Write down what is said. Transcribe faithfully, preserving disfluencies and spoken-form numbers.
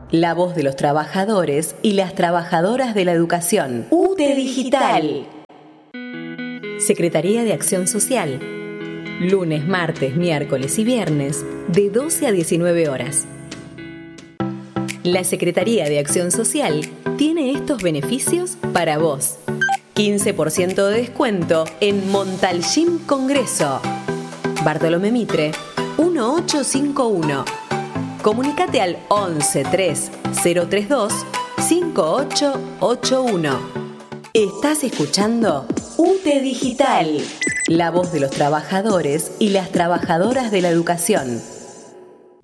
La voz de los trabajadores y las trabajadoras de la educación. U T E Digital. Secretaría de Acción Social. Lunes, martes, miércoles y viernes de doce a diecinueve horas. La Secretaría de Acción Social tiene estos beneficios para vos. quince por ciento de descuento en Montalcín Congreso. Bartolomé Mitre, dieciocho cincuenta y uno. Comunicate al once tres cero treinta y dos cincuenta y ocho ochenta y uno. Estás escuchando U T E Digital, la voz de los trabajadores y las trabajadoras de la educación.